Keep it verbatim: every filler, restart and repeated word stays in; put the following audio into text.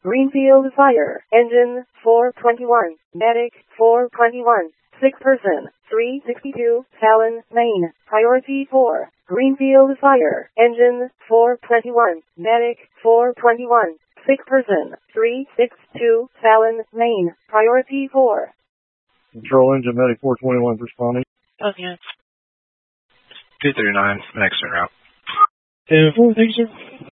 Greenfield Fire. Engine four twenty-one. Medic four twenty-one. Sick person three sixty-two. Fallon, Maine. Priority four. Greenfield Fire. Engine four twenty-one. Medic four twenty-one. Sick person three sixty-two. Fallon, Maine. Priority four. Control engine medic four twenty-one responding. Okay. two thirty-nine, next route. ten four, thank you, sir.